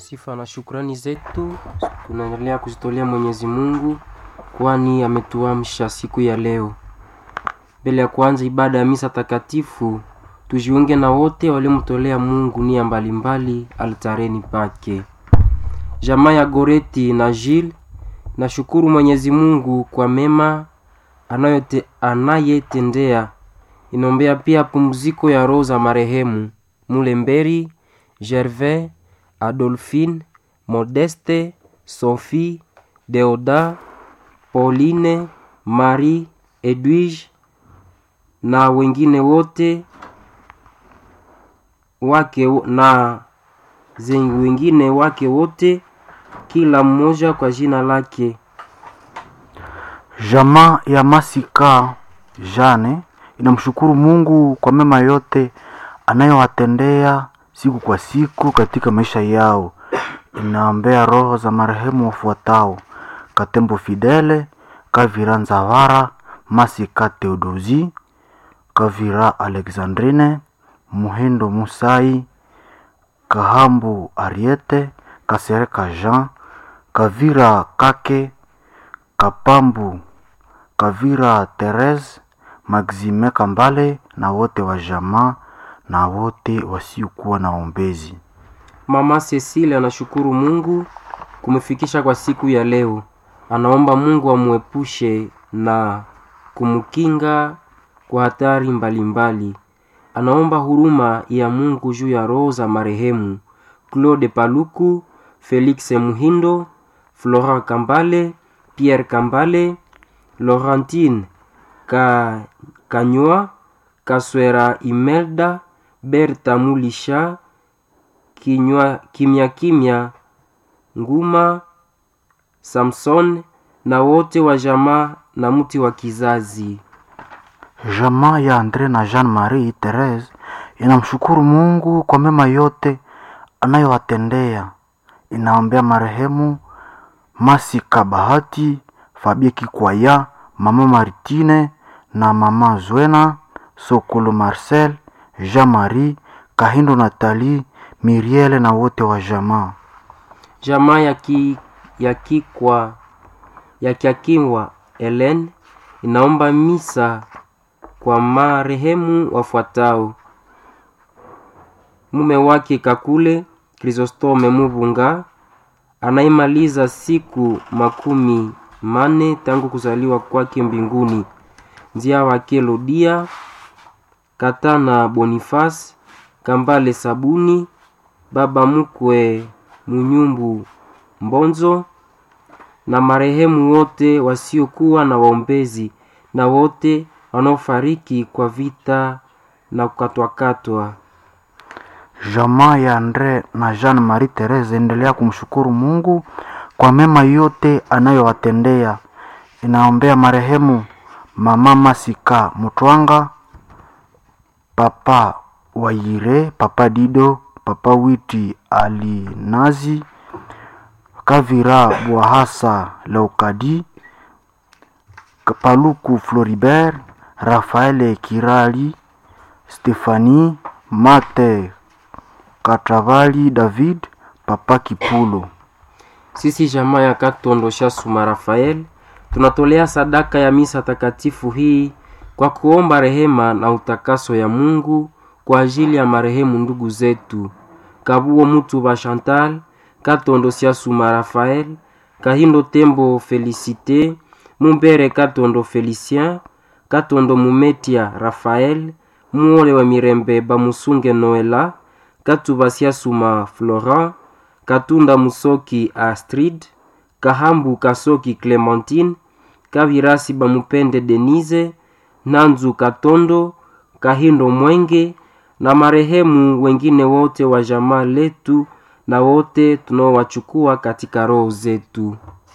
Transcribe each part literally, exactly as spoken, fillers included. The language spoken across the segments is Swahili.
Sifa na shukrani zetu tunaendelea kuzitolea Mwenyezi Mungu, kwani ametuamsha siku ya leo. Mbele ya kuanza ibada ya misa takatifu, tujiunge na wote waliomtolea Mungu nia mbalimbali altareni pake. Jamaa ya Goreti na Gilles, na shukuru Mwenyezi Mungu kwa mema anayote anayetendea. Inombea pia pumziko ya roho za marehemu Mulemberi, Gervais, Adolphine, Modeste, Sophie, Deoda, Pauline, Marie, Edwige na wengine wote wake na zengi wengine wake wote, kila mmoja kwa jina lake. Jamaa ya Masika Jane inamshukuru Mungu kwa mema yote anayowatendea siku kwa siku katika maisha yao. Inaombea roho za marehemu wafuatao: Katembo Fidele, Kavira Nzavara, Masika Theodosi, Kavira Alexandrine, Muhindo Musai, Kahambu Ariete, Kasereka Jean, Kavira Kake, Kapambu, Kavira Therese, Maxime Kambale na wote wa jamaa na wote wasiokuwa na ombezi. Mama Cecile anashukuru Mungu kumefikisha kwa siku ya leo. Anaomba Mungu amuepushe na kumkinga kwa hatari mbalimbali. Anaomba huruma ya Mungu juu ya roho za marehemu Claude Paluku, Felix Muhindo, Florent Kambale, Pierre Kambale, Laurentine Ka Kanywa, Kaswera Imelda, Berta Mulisha, Kinywa Kimya Kimya Nguma, Samson na wote wa jamaa na mti wa kizazi. Jamaa ya Andre na Jean-Marie Therese inamshukuru Mungu kwa mema yote anayowatendea. Inaombea marehemu Masika Bahati, Fabie Kikwaya, Mama Martine na Mama Zwena, Sokolo Marcel, Jean-Marie, Kahindo Nathalie, Miriele na wote wa jamaa. Jamaa ya ki ya kikwa ya kiakiwa Helen inaomba misa kwa marehemu wafuatao: mume wake Kakule Chrysostome Mubunga anaimaliza siku makumi mane tangu kuzaliwa kwake mbinguni, Nzia wake Lodia, Katana Boniface, Kambale Sabuni, baba mkwe Munyumbu Mbonzo na marehemu wote wasiokuwa na waombezi na wote wanaofariki kwa vita na kukatwakatwa. Jamaa ya Andre na Jean-Marie Therese endelea kumshukuru Mungu kwa mema yote anayowatendea. Inaombea marehemu Mama Masika Mutwanga, Papa Wayire, Papa Dido, Papa Witi Alinazi, Kavira Bwahasa Leokadi, Paluku Floribert, Rafael Kirali, Stefani Mate Katravali David, Papa Kipulo. Sisi jamaa ya Katondo Shasuma Rafael tunatolea sadaka ya misa takatifu hii kwa kuomba rehema na utakaso ya Mungu kwa ajili ya marehemu ndugu zetu Kabuo Mutuba Chantal, Katondo Shasuma Rafael, Kahindo Tembo Felicite, Mumbere Katondo Felicien, Katondo Mumetia Rafael, Muole wa Mirembe Bamusunge Noela, Katuba Shasuma Florent, Katunda Musoki Astrid, Kahambu Kasoki Clementine, Kavirasi Bamupende Denise, Nanzu Katondo, Kahindo Mwenge na marehemu wengine wote wa jamaa letu na wote tunaowachukua katika roho zetu.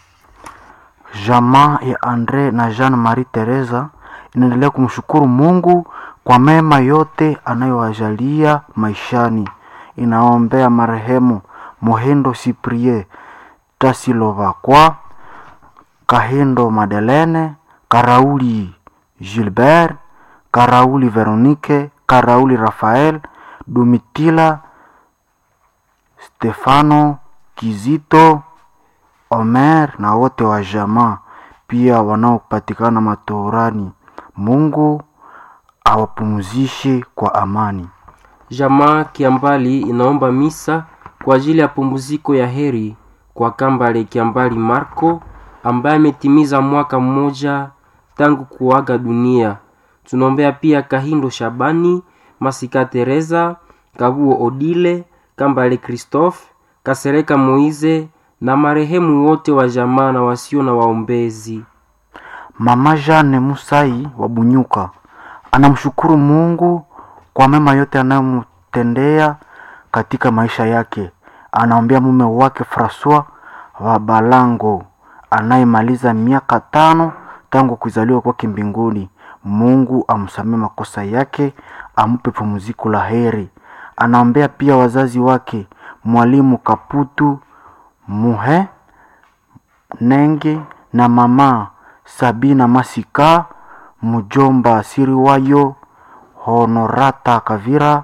Jamaa ya Andre na Jean-Marie Teresa inaendelea kumshukuru Mungu kwa mema yote anayowajalia maishani. Inaombea marehemu Mohendo Cyprien Tasilova kwa Kahindo Madeleine, Karauli Gilbert, Karauli Veronique, Karauli Rafael, Domitila Stefano, Kizito, Omer na wote wa jamaa pia wanaopatikana matoharani. Mungu awapumzishe kwa amani. Jamaa Kiambali inaomba misa kwa ajili ya pumziko ya heri kwa Kambale Kiambali Marco ambaye ametimiza mwaka mmoja tangu kuaga dunia. Tunaombea pia Kahindo Shabani, Masika Teresa, Kabuo Odile, Kambale Christophe, Kasereka Moize na marehemu wote wa jamaa na wasio na waombezi. Mama Jane Musai wa Bunyuka anamshukuru Mungu kwa mema yote anayomtendea katika maisha yake. Anaombea mume wake François wa Balango anayemaliza miaka tano tangu kuzaliwa kwake mbinguni. Mungu amsamehe makosa yake, ampe pumziko la heri. Anaombea pia wazazi wake, Mwalimu Kaputu Muhe Nenge na mama Sabina Masika, mjomba Siriwayo Honorata Kavira,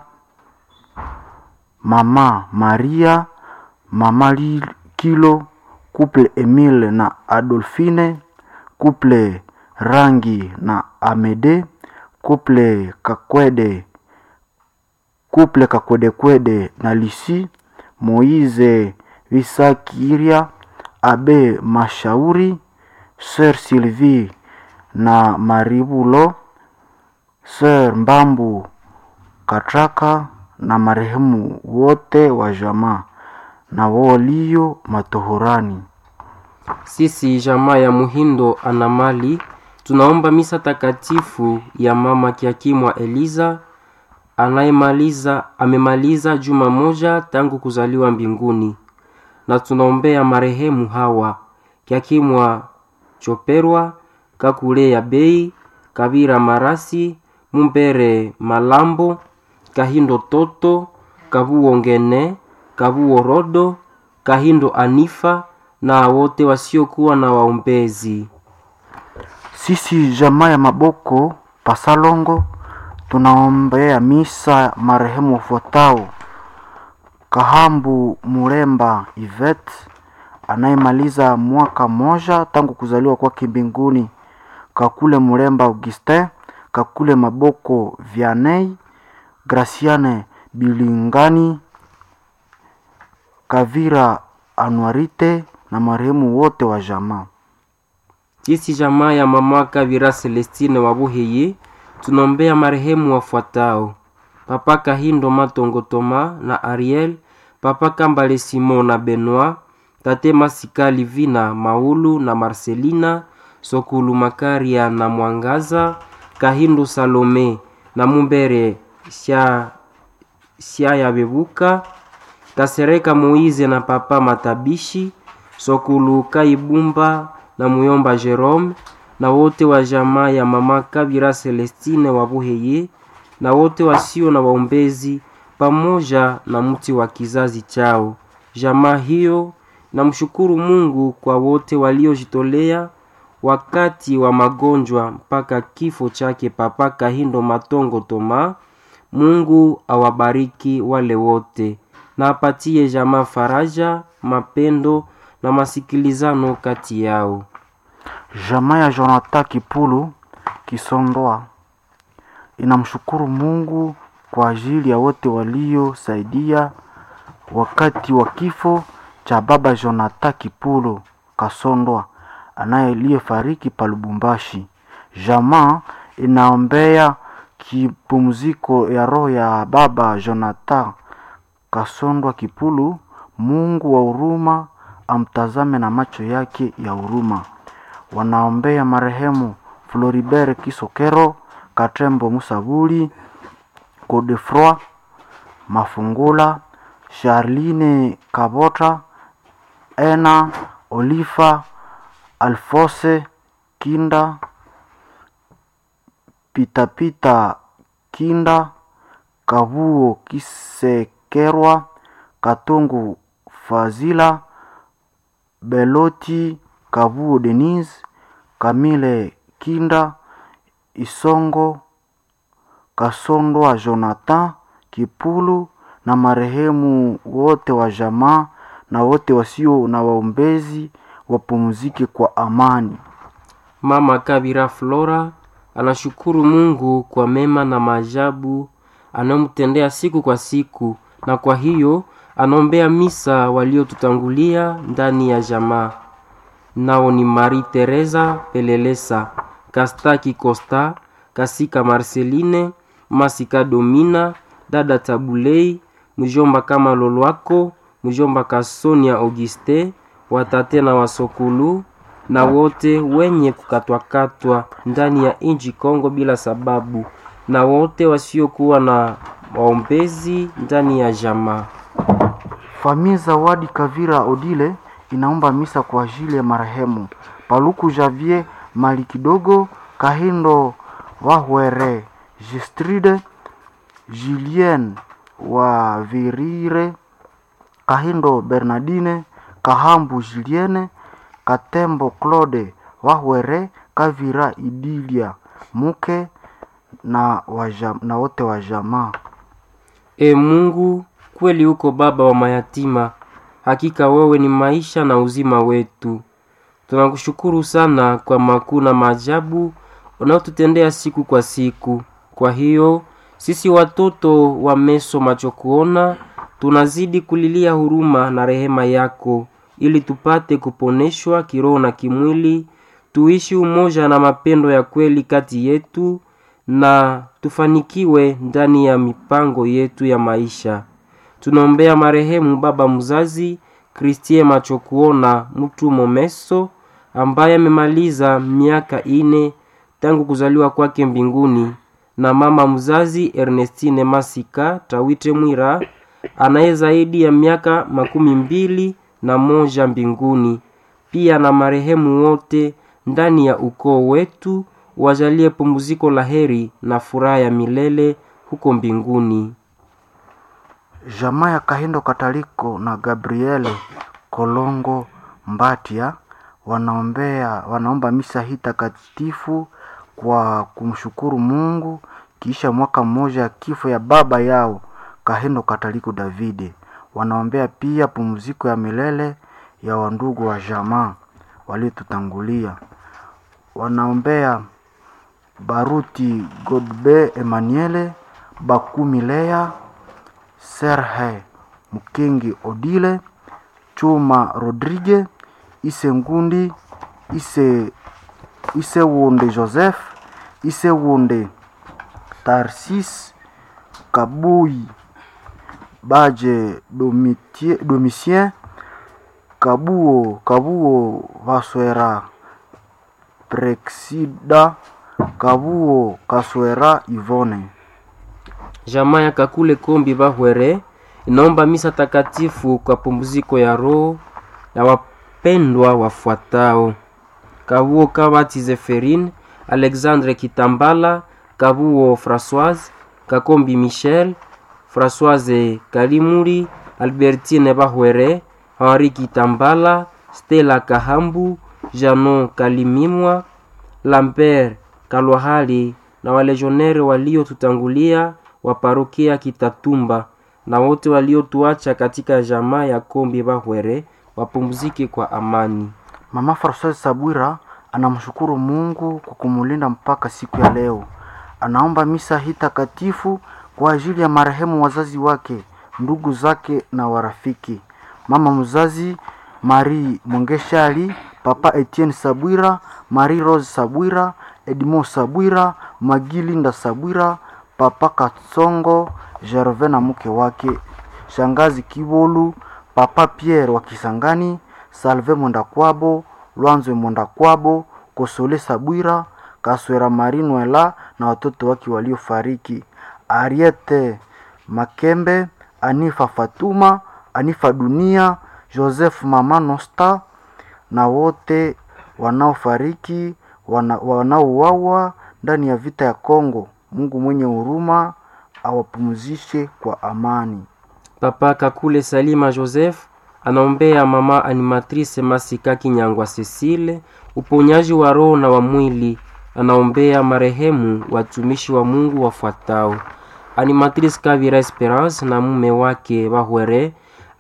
mama Maria, mama Kilo, couple Emile na Adolfine, couple Rangi na Amede, couple Kakwede, couple Kakwede Kwede na Lisi, Moize Visakiria, Abe Mashauri, Sœur Sylvie na Maribulo, Sœur Mbambu Katraka na marehemu wote wa jamaa na walio matoharani. Sisi jamaa ya Muhindo Anamali tunaomba misa takatifu ya mama Kiakimwa Eliza anayemaliza amemaliza juma moja tangu kuzaliwa mbinguni, na tunaombea marehemu hawa: Kiakimwa Choperwa, Kakule ya Bei, Kabira Marasi, Mumbere Malambo, Kahindo Toto, Kabuo Ngene, Kabuo Rodo, Kahindo Anifa na wote wasiokuwa na waombezi. Sisi jamaa ya Maboko Pasalongo tunaombea misa marehemu wafuatao: Kahambu Muremba Yvette anayemaliza mwaka moja tangu kuzaliwa kwake mbinguni, Kakule Muremba Augustin, Kakule Maboko Vianney, Graciane Bilingani, Kavira Anuarite na marehemu wote wa jamaa. Sisi jamaa ya mama Kavira Celestine Wabuheye tunaombea marehemu wafuatao: Papa Kahindo Matongo Toma na Ariel, Papa Kambale Simon na Benoit, Tate Masika Livina Maulu na Marcelina, Sokulu Makaria na Mwangaza, Kahindo Salome na Mumbere Sia Sia ya Bebuka, Kasereka Moize na Papa Matabishi, Sokulu Kaibumba na Muyomba Jerome na wote wa jamaa ya mama Kabira Celestine Wabuheye na wote wasio na waombezi pamoja na mti wa kizazi chao. Jamaa hiyo na mshukuru Mungu kwa wote waliojitolea wakati wa magonjwa mpaka kifo chake Papa Kahindo Matongo Toma. Mungu awabariki wale wote na apatie jamaa faraja, mapendo na masikilizano kati yao. Jamaa ya Jonathan Kipulu Kisondoa inamshukuru Mungu kwa ajili ya wote waliosaidia wakati wa kifo cha baba Jonathan Kipulu Kasondoa anayeliyefariki pa Lubumbashi. Jamaa inaombea kipumziko ya roho ya baba Jonathan Kasondoa Kipulu. Mungu wa huruma amtazame na macho yake ya huruma. Wanaombea marehemu Floribert Kisokero, Katembo Musabuli, Godefroy Mafungula, Charline Kabota, Ena Olifa, Alfose Kinda, Pitapita Kinda, Kabuo Kisekerwa, Katungu Fazila, Beloti Kabuo Denise, Kamile Kinda, Isongo Kasondoa Jonathan Kipulu na marehemu wote wa jamaa na wote wasio na waombezi wapumzike kwa amani. Mama Kabira Flora anashukuru Mungu kwa mema na maajabu anamtendea siku kwa siku, na kwa hiyo anombea misa waliotutangulia ndani ya jamaa. Nao ni Marie Teresa Pelelesa, Kastaki Costa, Kasika Marceline, Masika Domina, Dada Tabulei, Mjomba kama Lolwako, Mjomba Kasonia Auguste, watate na wasokulu, na wote wenye kukatwakatwa ndani ya inji Kongo bila sababu, na wote wasiokuwa na waombezi ndani ya jamaa. Famille Zawadi Kavira Odile inaomba misa kwa ajili ya marehemu Paluku Javier Malikidogo, Kahindo Wahwere Gistride, Julien wa Virire, Kahindo Bernardine, Kahambu Julienne, Katembo Claude Wahwere, Kavira Idilia Muke na wajam, na wote wa jamaa. E Mungu, kweli uko baba wa mayatima, hakika wewe ni maisha na uzima wetu. Tunakushukuru sana kwa makuu na maajabu unaotutendea siku kwa siku. Kwa hiyo sisi watoto wa meso macho kuona tunazidi kulilia huruma na rehema yako, ili tupate kuponeshwa kiroho na kimwili, tuishi umoja na mapendo ya kweli kati yetu, na tufanikiwe ndani ya mipango yetu ya maisha. Tunaombea marehemu baba mzazi Christie macho kuona mtu momeso, ambaye amemaliza miaka ine tangu kuzaliwa kwake mbinguni, na mama mzazi Ernestine Masika Tawite Mwira anaye zaidi ya miaka makumi mbili na moja mbinguni. Pia na marehemu wote ndani ya ukoo wetu, wajalie pumziko la heri na furaha ya milele huko mbinguni. Jamaa ya Kahindo Kataliko na Gabriele Kolongo Mbatia wanaombea wanaomba misa hii takatifu kwa kumshukuru Mungu kisha mwaka mmoja kifo ya baba yao Kahindo Kataliko Davide. Wanaombea pia pumziko ya milele ya wandugu wa jamaa waliotutangulia. Wanaombea Baruti Godbe Emmanuel, Bakumi Lea, Serhe Mukengi Odile, Chuma Rodrigue, Ise Ngundi, Ise Ise Wonde Joseph, Ise Wonde Tarsis, Kabui Baje Domitie, Domitien, Kabuo Kabuo Vaswera Prexida, Kabuo Kaswera Ivone. Jamaa ya Kakule Kombi Bahwere inaomba misa takatifu kwa pumziko ya roho ya wapendwa wafuatao: Kabuo Kabati Zeferine, Alexandre Kitambala, Kabuo Françoise, Kakombi Michel, Françoise Kalimuri, Albertine Bahwere, Henri Kitambala, Stella Kahambu, Janon Kalimimwa, Lambert Kalwahali na walejonere walio tutangulia wa parokia Kitatumba, na wote walio tuacha katika jamaa ya Kombi Bahwere wapumzike kwa amani. Mama Françoise Sabwira anamshukuru Mungu kwa kumulinda mpaka siku ya leo. Anaomba misa hii takatifu kwa ajili ya marehemu wazazi wake, ndugu zake na warafiki. Mama mzazi Marie Mongeshali, Papa Etienne Sabwira, Marie Rose Sabwira, Edmond Sabwira, Magilinda Sabwira, Papa Katsongo Gervais na mke wake, Shangazi Kibolu, Papa Pierre wa Kisangani, Salve Mondakwabo, Lwanzo Mondakwabo, Kosole Sabwira, Kaswera Marinuela na watoto wake waliofariki, Ariete Makembe, Anifa Fatuma, Anifa Dunia, Joseph Mama Nosta na wote wanaofariki wana, wanaouawa ndani ya vita ya Kongo. Mungu mwenye huruma awapumzishe kwa amani. Papa Kakule Salima Joseph anaombea mama animatrice Masika Kinyangwa Cecile uponyaji wa roho na wa mwili. Anaombea marehemu watumishi wa Mungu wafuatao: Animatrice Kavira Esperance na mume wake Bahwere,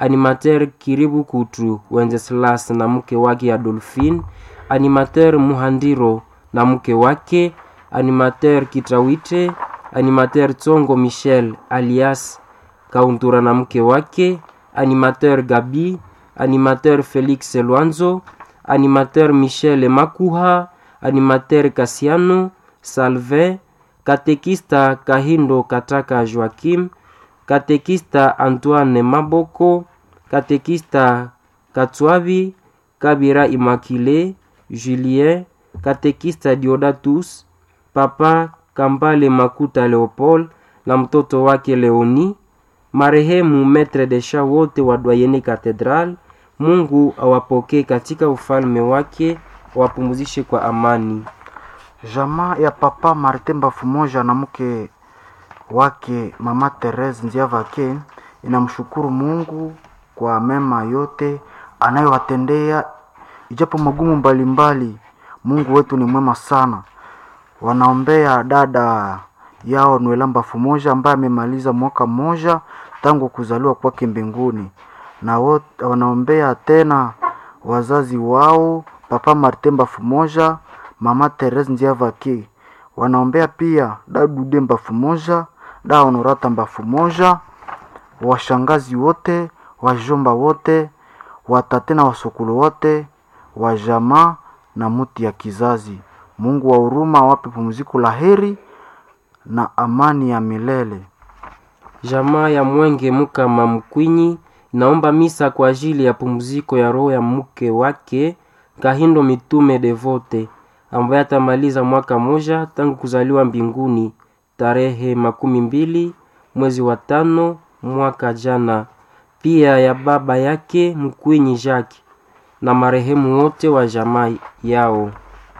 animateur Kiribu Kutu Wenceslas na mke wake Adolphine, animateur Muhandiro na mke wake, animateur Kitawite, animateur Tsongo Michel alias Kauntura na mke wake, animateur Gabi, animateur Felix Luanzo, animateur Michel Makuha, animateur Kasiano Salve, katekista Kahindo Kataka Joakim, katekista Antoine Maboko, katekista Katsuavi Kabira Immaculée Julien, katekista Diodatus, papa Kambale Makuta Leopold na mtoto wake Leoni, marehemu maître de chant wote wa Doyenne Cathedral. Mungu awapokee katika ufalme wake, wapumzishe kwa amani. Jamaa ya papa Martin Bafumoja na mke wake mama Therese Nziavake inamshukuru Mungu kwa mema yote anayowatendea ijapo magumu mbalimbali. Mungu wetu ni mwema sana. Wanaombea dada yao Noela Bafumoja ambaye amemaliza mwaka mmoja tangu kuzaliwa kwake mbinguni, na wote wanaombea tena wazazi wao papa Martin Bafumoja, mama Therese Nziavake. Wanaombea pia dadu Demba Fumoja, da Honorata Bafumoja, washangazi wote, wajomba wote, watate na wasokulu wote, wajama na muti ya kizazi. Mungu wa huruma wape pumziko la heri na amani ya milele. Jamaa ya Mwenge Mukama Mkwinyi naomba misa kwa ajili ya pumziko ya roho ya mke wake Kahindo Mitume Devote ambaye atamaliza mwaka moja tangu kuzaliwa mbinguni tarehe makumi mbili mwezi wa tano mwaka jana. Pia ya baba yake Mkwinyi Jacques na marehemu wote wa jamaa yao.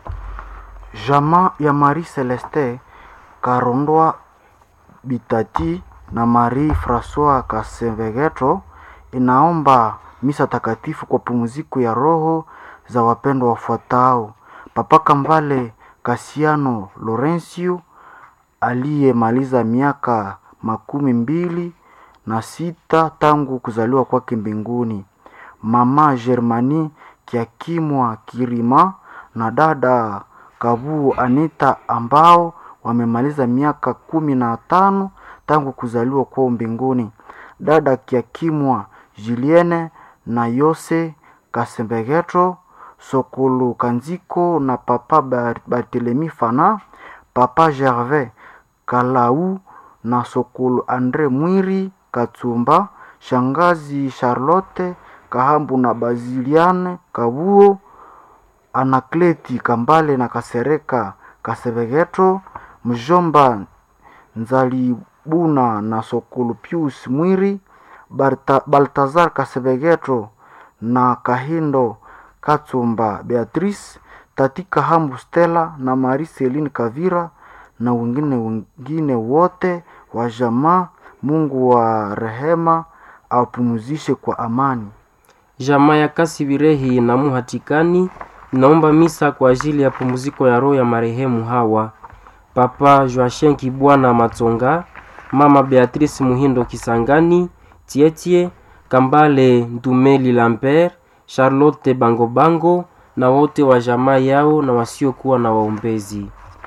Jamaa ya Marie Celeste Karondwa Bitati na Marie François Kasevegeto inaomba misa takatifu kwa pumziko ya roho za wapendwa wafuatao: Papa Kambale Kasiano Lorencio aliyemaliza miaka makumi mbili na sita tangu kuzaliwa kwake mbinguni, mama Germani Kiakimwa Kirima na dada Kabu Anita ambao wamemaliza miaka kumi na tano tangu kuzaliwa kwao mbinguni, dada Kiakimwa Julienne na Yose Kasembegetro Sokolo Kanziko na papa Barthelemy Fana, papa Gervais Kalau na Sokolo Andre Mwiri Katsumba, shangazi Charlotte Kahambu na Baziliane Kabuo, Anakleti Kambale na Kasereka Kasebegetro, mjomba Nzalibuna na Sokolo Pius Mwiri, Barta, Baltazar Kasebegetro na Kahindo Katsumba Beatrice, tati Kahambu Stella na Marie Celine Kavira na wengine wengine wote wa jamaa. Mungu wa rehema awapumzishe kwa amani. Jamaa ya Kasibirehi na Muhatikani naomba misa kwa ajili ya pumziko ya roho ya marehemu hawa: Papa Joachim Kibwana Matsonga, Mama Beatrice Muhindo Kisangani, Tietie Kambale Ndumeli Lambert, Charlotte Bango Bango na wote wa jamaa yao na wasiokuwa na waombezi.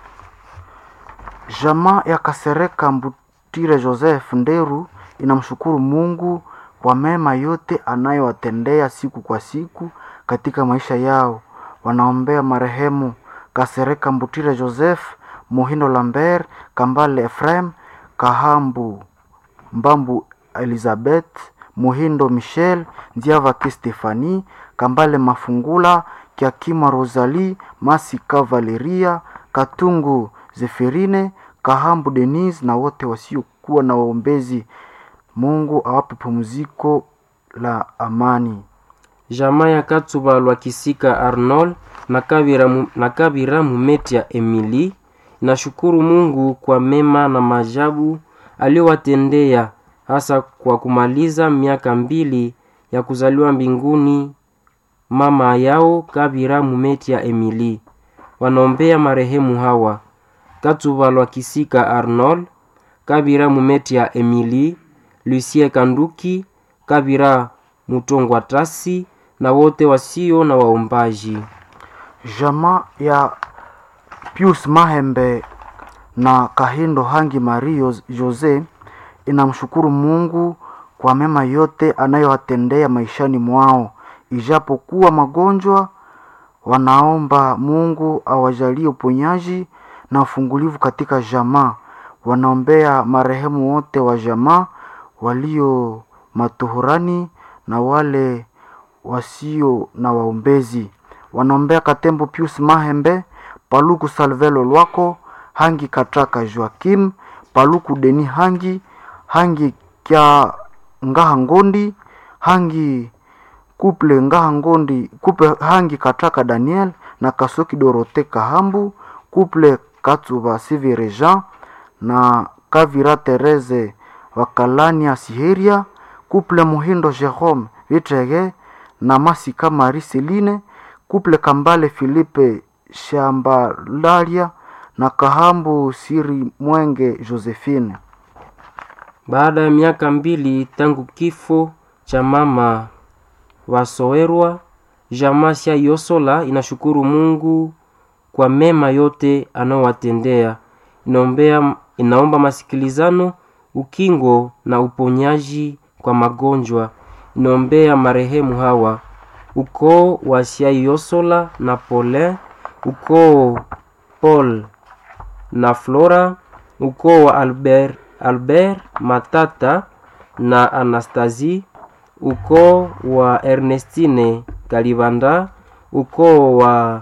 Jamaa ya Kasereka Mbutire Joseph Nderu inamshukuru Mungu kwa mema yote anayowatendea siku kwa siku katika maisha yao. Wanaombea marehemu Kasereka Mbutire Joseph, Muhindo Lambert, Kambale Ephraim, Kahambu Mbambu Elizabeth, Muhindo Michel, Nziavake Stephanie, Kambale Mafungula, Kiakima Rosalie, Masika Valeria, Katungu Zeferine, Kahambu Denise na wote wasiokuwa na waombezi. Mungu awape pumziko la amani. Jamaa ya Katsuba Lwakisika Arnold na Kabira, na Kabira Mumetia Emily nashukuru Mungu kwa mema na majabu aliyowatendea, hasa kwa kumaliza miaka mbili ya kuzaliwa mbinguni mama yao Kabira Mumetia Emily. Wanaombea marehemu hawa: Katsuba Lwakisika Arnold, Kabira Mumetia Emily, Lucie Kanduki, Kabira Mutongwa Tasi na wote wasio na waombaji. Jamaa ya Pius Mahembe na Kahindo Hangi Mario Jose inamshukuru Mungu kwa mema yote anayowatendea maishani mwao. Ijapokuwa magonjwa, wanaomba Mungu awajalie uponyaji na ufungulivu katika jamaa. Wanaombea marehemu wote wa jamaa walio matuhurani na wale wasio na waombezi. Wanaombea Katembo Pius Mahembe, Paluku Salvelo Lwako, Hangi Katraka Joakim, Paluku Deni Hangi, Hangi Kya Ngaha Ngondi, Hangi Kuple Ngaha Ngondi, Kuple Hangi Katraka Daniel na Kasoki Dorote Kahambu, Kuple Katsuba Sivire Jean na Kavira Tereze Wakalania Siheria, Kuple Muhindo Jerome Vitrege na Masika Mariseline, Kuple Kambale Philippe Shambalaria na Kahambu Siri Mwenge Josephine. Baada ya miaka mbili tangu kifo cha mama Wasowerwa, jamaa ya Yosola inashukuru Mungu kwa mema yote anayowatendea. Inaombea inaomba masikilizano, ukingo na uponyaji kwa magonjwa. Inaombea marehemu hawa: ukoo wa Siai Yosola na Paulin, ukoo Paul na Flora, ukoo wa Albert Albert Matata na Anastasie, ukoo wa Ernestine Kalibanda, ukoo wa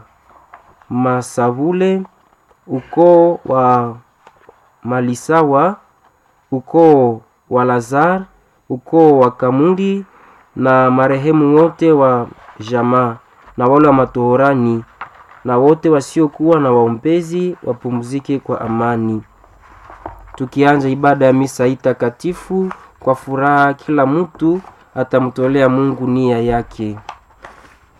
Masavule, ukoo wa Malisawa, ukoo wa Lazar, ukoo wa Kamundi na marehemu wote wa jamaa na wale wa matohorani na wote wasiokuwa na waombezi wapumzike kwa amani. Tukianza ibada ya misa hii takatifu kwa furaha, kila mtu atamtolea Mungu nia yake.